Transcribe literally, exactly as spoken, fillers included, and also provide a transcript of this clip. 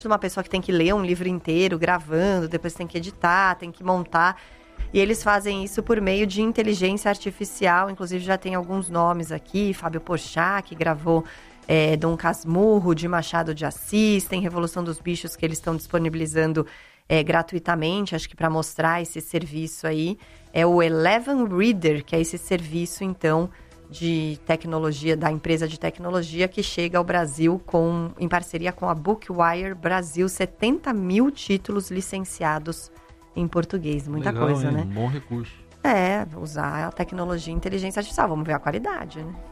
uma pessoa que tem que ler um livro inteiro, gravando, depois tem que editar, tem que montar. E eles fazem isso por meio de inteligência artificial. Inclusive já tem alguns nomes aqui, Fábio Porchat, que gravou é, Dom Casmurro, de Machado de Assis, tem Revolução dos Bichos, que eles estão disponibilizando é, gratuitamente, acho que para mostrar esse serviço aí. É o Eleven Reader, que é esse serviço, então, de tecnologia, da empresa de tecnologia, que chega ao Brasil com, em parceria com a Bookwire Brasil, setenta mil títulos licenciados em português. Muita Legal, coisa, hein? né? Bom recurso. É, usar a tecnologia e inteligência artificial. Vamos ver a qualidade, né?